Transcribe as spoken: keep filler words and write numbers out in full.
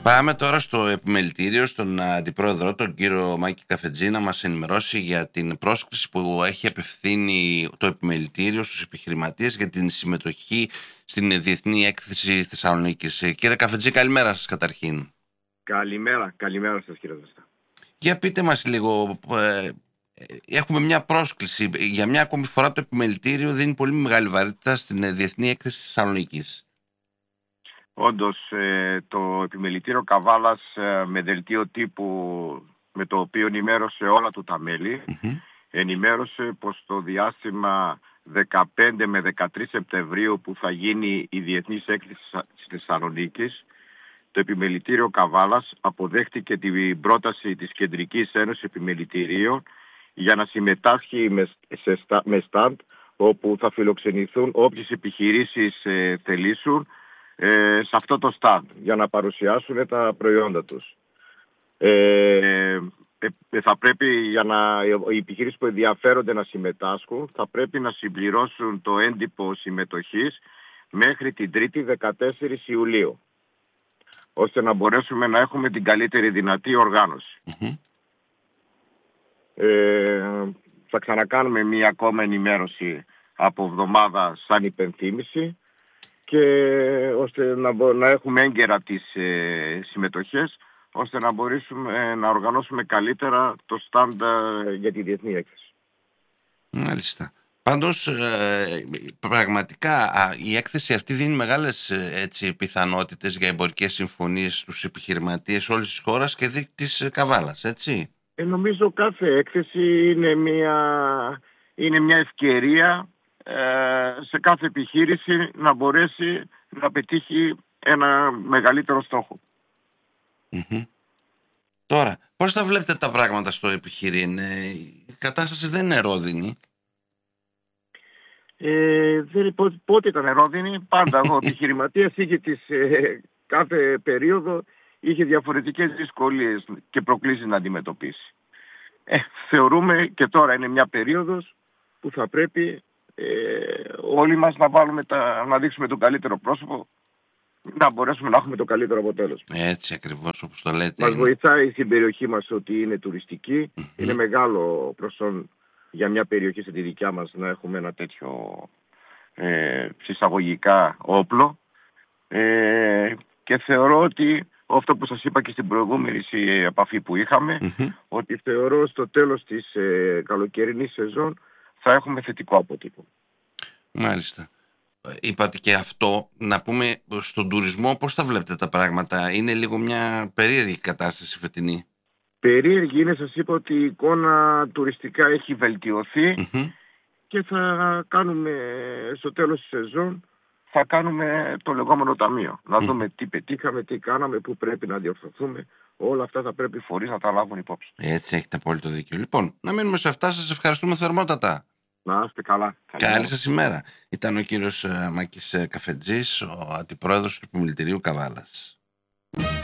Πάμε τώρα στο επιμελητήριο, στον αντιπρόεδρό, τον κύριο Μάκη Καφετζή, να μας ενημερώσει για την πρόσκληση που έχει απευθύνει το επιμελητήριο στους επιχειρηματίες για την συμμετοχή στην Διεθνή Έκθεση Θεσσαλονίκης. Κύριε Καφετζή, καλημέρα σας καταρχήν. Καλημέρα, καλημέρα σας κύριε Ζεστά. Για πείτε μας λίγο, ε, έχουμε μια πρόσκληση. Για μια ακόμη φορά το επιμελητήριο δίνει πολύ μεγάλη βαρύτητα στην Διεθνή Έκθεση Θεσσαλονίκης. Όντως, το επιμελητήριο Καβάλας με δελτίο τύπου με το οποίο ενημέρωσε όλα του τα μέλη, mm-hmm. ενημέρωσε πως το διάστημα δεκαπέντε με δεκατρείς Σεπτεμβρίου που θα γίνει η Διεθνής Έκθεση της Θεσσαλονίκης, το επιμελητήριο Καβάλας αποδέχτηκε την πρόταση της Κεντρικής Ένωσης Επιμελητηρίων για να συμμετάσχει με, σε, με στάντ όπου θα φιλοξενηθούν όποιες επιχειρήσεις ε, θελήσουν Ε, σε αυτό το stand για να παρουσιάσουν τα προϊόντα τους. Ε, ε, θα πρέπει για να οι επιχειρήσεις που ενδιαφέρονται να συμμετάσχουν θα πρέπει να συμπληρώσουν το έντυπο συμμετοχής μέχρι την Τρίτη δεκατέσσερις Ιουλίου, ώστε να μπορέσουμε να έχουμε την καλύτερη δυνατή οργάνωση. Mm-hmm. Ε, θα ξανακάνουμε μία ακόμα ενημέρωση από εβδομάδα σαν υπενθύμηση, και ώστε να, να έχουμε έγκαιρα τις ε, συμμετοχές, ώστε να μπορέσουμε ε, να οργανώσουμε καλύτερα το stand ε, για τη Διεθνή Έκθεση. Μάλιστα. Πάντως, ε, πραγματικά α, η έκθεση αυτή δίνει μεγάλες έτσι, πιθανότητες για εμπορικές συμφωνίες στους επιχειρηματίες όλης της χώρας και δι- της Καβάλας, έτσι. Ε, νομίζω κάθε έκθεση είναι μια, είναι μια ευκαιρία σε κάθε επιχείρηση να μπορέσει να πετύχει ένα μεγαλύτερο στόχο. Mm-hmm. Τώρα, πώς θα βλέπετε τα πράγματα στο επιχειρήν? Η κατάσταση δεν είναι ρόδινη. Ε, δεν, πότε ήταν ρόδινη? Πάντα ο επιχειρηματίας είχε τις, ε, κάθε περίοδο είχε διαφορετικές δυσκολίες και προκλήσεις να αντιμετωπίσει. Ε, θεωρούμε και τώρα είναι μια περίοδος που θα πρέπει Ε, όλοι μας να, βάλουμε τα, να δείξουμε το καλύτερο πρόσωπο, να μπορέσουμε να έχουμε το καλύτερο αποτέλεσμα. Έτσι ακριβώς όπως το λέτε. Μας είναι. βοηθάει στην περιοχή μας ότι είναι τουριστική. Mm-hmm. Είναι μεγάλο προσόν για μια περιοχή σε τη δικιά μας να έχουμε ένα τέτοιο ε, συσσαγωγικά όπλο. Ε, και θεωρώ ότι αυτό που σας είπα και στην προηγούμενη επαφή που είχαμε, mm-hmm. ότι θεωρώ στο τέλος της ε, καλοκαιρινής σεζόν θα έχουμε θετικό αποτύπωμα. Μάλιστα. Είπατε και αυτό, να πούμε στον τουρισμό πώς θα βλέπετε τα πράγματα? Είναι λίγο μια περίεργη κατάσταση φετινή. Περίεργη είναι, σας είπα ότι η εικόνα τουριστικά έχει βελτιωθεί mm-hmm. και θα κάνουμε στο τέλος της σεζόν θα κάνουμε το λεγόμενο ταμείο. Να mm. δούμε τι πετύχαμε, τι κάναμε, πού πρέπει να διορθωθούμε. Όλα αυτά θα πρέπει οι φορείς να τα λάβουν υπόψη. Έτσι, έχετε απόλυτο δίκιο. Λοιπόν, να μείνουμε σε αυτά. Σας ευχαριστούμε θερμότατα. Να είστε καλά. Καλή σας ημέρα. Ήταν ο κύριος Μάκης Καφετζής, ο αντιπρόεδρος του Επιμελητηρίου Καβάλας.